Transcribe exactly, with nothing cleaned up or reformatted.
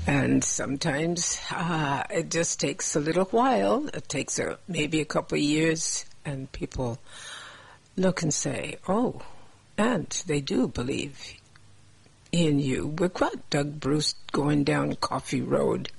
And sometimes uh, it just takes a little while. It takes a, maybe a couple of years, and people look and say, oh, and they do believe in you. We've got Doug Bruce going down Coffee Road